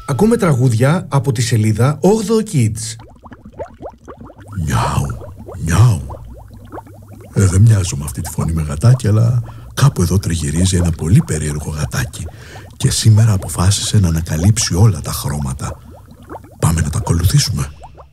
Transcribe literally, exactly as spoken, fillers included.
Ακούμε τραγούδια από τη σελίδα όγδοο Kids. Νιάου, νιάου. Ε, δεν μοιάζω με αυτή τη φωνή με γατάκι, αλλά κάπου εδώ τριγυρίζει ένα πολύ περίεργο γατάκι και σήμερα αποφάσισε να ανακαλύψει όλα τα χρώματα. Πάμε να τα ακολουθήσουμε.